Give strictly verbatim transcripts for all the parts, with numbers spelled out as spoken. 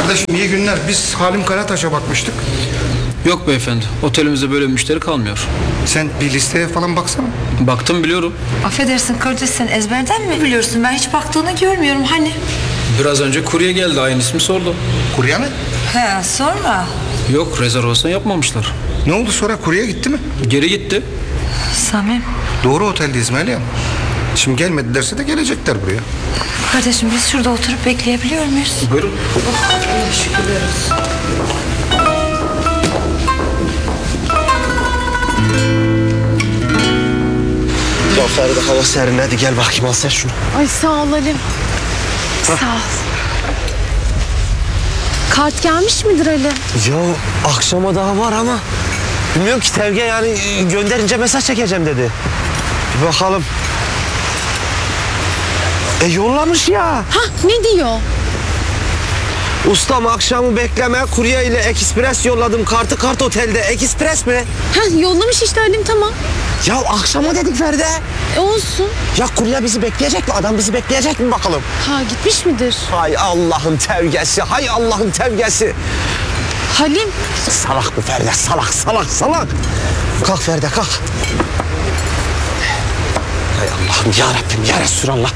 Kardeşim iyi günler. Biz Halim Karataş'a bakmıştık. Yok beyefendi, otelimizde böyle bir müşteri kalmıyor. Sen bir listeye falan baksana. Baktım, biliyorum. Affedersin kardeş, sen ezberden mi biliyorsun? Ben hiç baktığını görmüyorum hani. Biraz önce kurye geldi, aynı ismi sordu. Kurye mi? He, sonra? Yok, rezervasyon yapmamışlar. Ne oldu sonra, kurye gitti mi? Geri gitti. Samim. Doğru oteldeyiz Meryem. Şimdi gelmedilerse de gelecekler buraya. Kardeşim biz şurada oturup bekleyebiliyor muyuz? Buyurun. Oh, şükürler olsun. Ya Feride, hava serin, hadi gel bakayım, al sen şunu. Ay sağ ol Halim. Sağ ol. Kart gelmiş midir Ali? Ya akşama daha var ama bilmiyorum ki, Tevge yani gönderince mesaj çekeceğim dedi. Bir bakalım. E yollamış ya. Hah, ne diyor? Ustam akşamı bekleme, kurye ile ekspres yolladım kartı, kart otelde. Ekspres mi? Hah, yollamış işte Halim, tamam. Ya akşama dedik Feride. E olsun. Ya kurye bizi bekleyecek mi? Adam bizi bekleyecek mi bakalım? Ha, gitmiş midir? Hay Allah'ın tevgesi, hay Allah'ın tevgesi. Halim. Salak bu Feride, salak, salak, salak. Kalk Feride, kalk. Hay Allah'ım, ya Rabbim, ya Resulallah.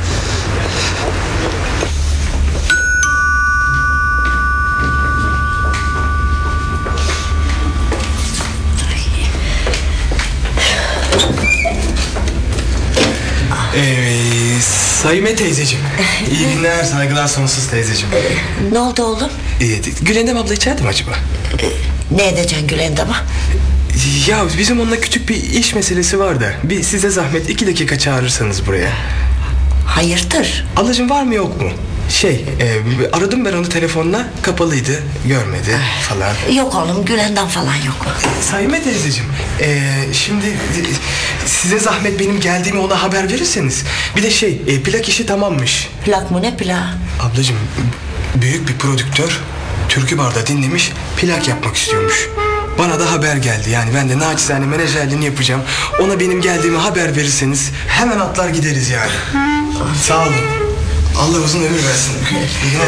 Ee, Saime teyzeciğim. İyi günler, saygılar sonsuz teyzeciğim. Ne oldu oğlum? Ee, Gülendam abla içeride mi acaba? Ne edeceksin Gülendam'a? Ya bizim onunla küçük bir iş meselesi var da. Bir size zahmet iki dakika çağırırsanız buraya. Hayırdır? Ablacığım var mı yok mu? Şey, e, aradım ben onu telefonla, kapalıydı, görmedi falan. Yok oğlum, Gülendam falan yok. Saime teyzeciğim, e, şimdi e, size zahmet benim geldiğimi ona haber verirseniz. Bir de şey, e, plak işi tamammış. Plak mı, ne plak? Ablacığım, büyük bir prodüktör türkü barda dinlemiş, plak yapmak istiyormuş. Bana da haber geldi, yani ben de naçizane menajerliğini yapacağım. Ona benim geldiğimi haber verirseniz hemen atlar gideriz yani. Sağ olun. Allah uzun ömür versin.